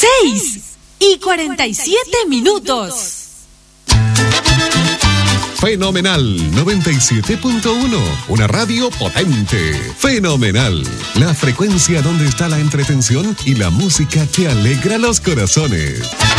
6:47. Fenomenal 97.1, una radio potente. Fenomenal, la frecuencia donde está la entretención y la música que alegra los corazones.